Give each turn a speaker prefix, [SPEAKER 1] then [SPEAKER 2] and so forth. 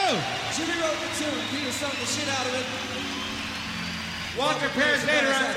[SPEAKER 1] Jimmy wrote the tune. Peter sung the shit out of it. Walter Perez later on